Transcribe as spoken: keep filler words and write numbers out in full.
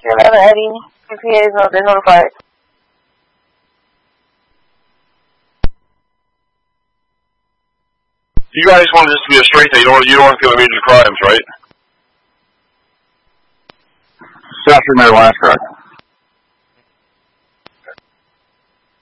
your brother Eddie, if he is not notified. You guys want this to be a straight day. You don't, you don't want to commit major crimes, right? South Mayor, last correct.